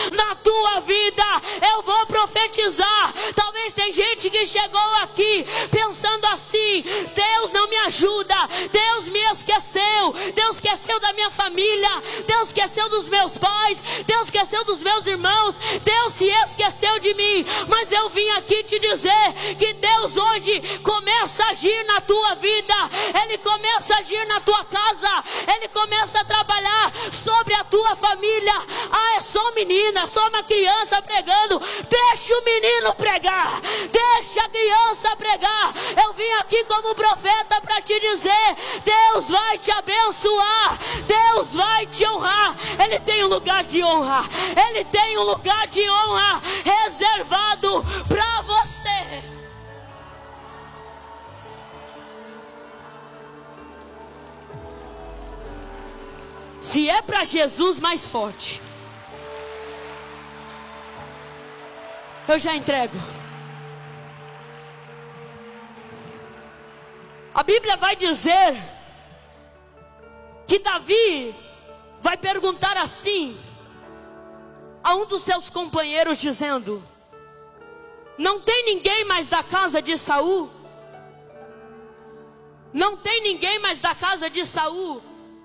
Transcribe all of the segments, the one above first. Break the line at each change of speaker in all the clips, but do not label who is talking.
na tua vida. Eu vou profetizar. Talvez tem gente que chegou aqui pensando assim: Deus não me ajuda, Deus me esqueceu, Deus esqueceu da minha família, Deus esqueceu dos meus pais, Deus esqueceu dos meus irmãos, Deus se esqueceu de mim. Mas eu vim aqui te dizer que Deus hoje começa a agir na tua vida, Ele começa a agir na tua casa, Ele começa a trabalhar sobre a tua família. Ah, é só menina, é só uma criança pregando. Deixa o menino pregar, deixa a criança pregar. Eu vim aqui como profeta para te dizer: Deus vai te abençoar, Deus vai te honrar. Ele tem um lugar de honra, Ele tem um lugar de honra reservado para você. Se é para Jesus, mais forte. Eu já entrego. A Bíblia vai dizer que Davi vai perguntar assim a um dos seus companheiros, dizendo: não tem ninguém mais da casa de Saul? Não tem ninguém mais da casa de Saul?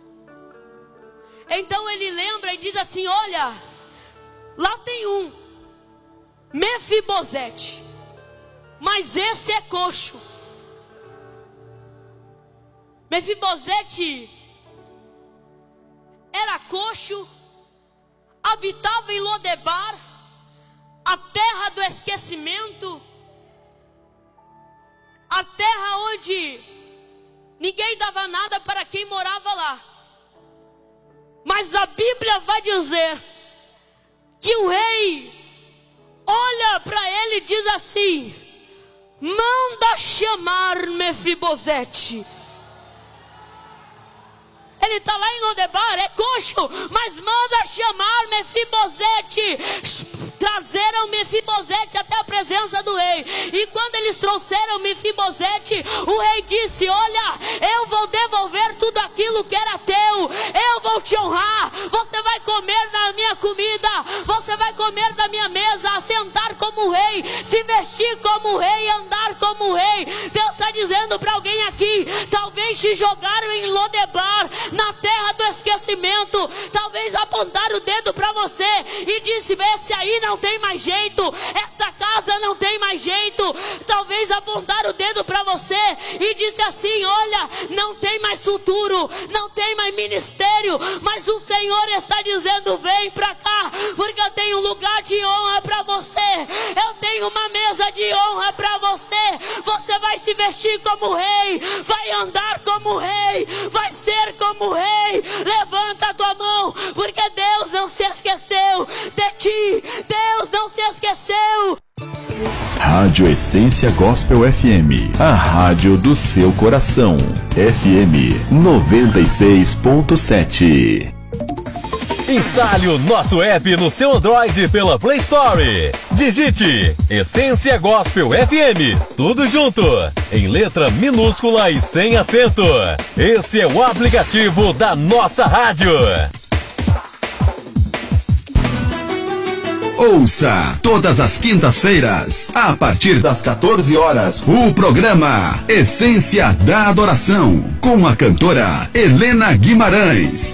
Então ele lembra e diz assim: olha, lá tem um, Mefibosete, mas esse é coxo. Mefibosete era coxo, habitava em Lodebar, a terra do esquecimento, a terra onde ninguém dava nada para quem morava lá. Mas a Bíblia vai dizer que o rei olha para ele e diz assim: manda chamar Mefibosete. Ele está lá em Lodebar, é coxo, mas manda chamar Mefibosete. Trazeram Mefibosete até a presença do rei. E quando eles trouxeram Mefibosete, o rei disse: olha, eu vou devolver tudo aquilo que era teu, eu vou te honrar. Você vai comer da minha comida, você vai comer da minha mesa, assentar como rei, se vestir como rei, andar como rei. Deus está dizendo para alguém aqui: talvez te jogaram em Lodebar, na terra do esquecimento. Talvez apontaram o dedo para você e disse: esse aí não tem mais jeito, essa casa não tem mais jeito. Talvez apontaram o dedo para você e disse assim: olha, não tem mais futuro, não tem mais ministério. Mas o Senhor está dizendo: vem para cá, porque eu tenho um lugar de honra para você, eu tenho uma mesa de honra para você. Você vai se vestir como rei, vai andar como rei, vai ser como rei. Levanta a tua mão, porque Deus não se esqueceu de ti, Deus não se esqueceu.
Rádio Essência Gospel FM, a rádio do seu coração. FM 96.7.
Instale o nosso app no seu Android pela Play Store. Digite Essência Gospel FM, tudo junto, em letra minúscula e sem acento. Esse é o aplicativo da nossa rádio.
Ouça todas as quintas-feiras, a partir das 14 horas, o programa Essência da Adoração, com a cantora Helena Guimarães.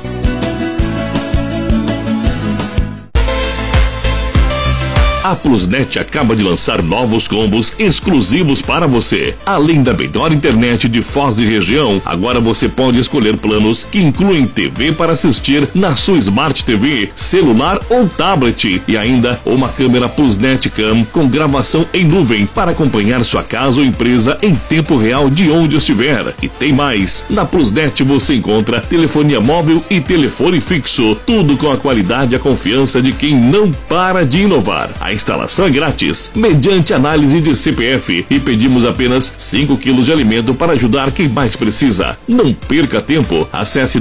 A Plusnet acaba de lançar novos combos exclusivos para você. Além da melhor internet de Foz e região, agora você pode escolher planos que incluem TV para assistir na sua Smart TV, celular ou tablet, e ainda uma câmera Plusnet Cam com gravação em nuvem para acompanhar sua casa ou empresa em tempo real de onde estiver. E tem mais! Na Plusnet você encontra telefonia móvel e telefone fixo, tudo com a qualidade e a confiança de quem não para de inovar. A instalação é grátis, mediante análise de CPF, e pedimos apenas 5 quilos de alimento para ajudar quem mais precisa. Não perca tempo, acesse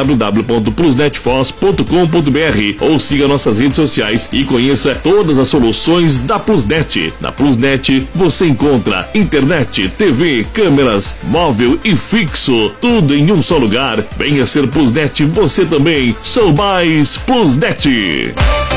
www.plusnetfoz.com.br ou siga nossas redes sociais e conheça todas as soluções da Plusnet. Na Plusnet você encontra internet, TV, câmeras, móvel e fixo, tudo em um só lugar. Venha ser Plusnet você também. Sou mais Plusnet.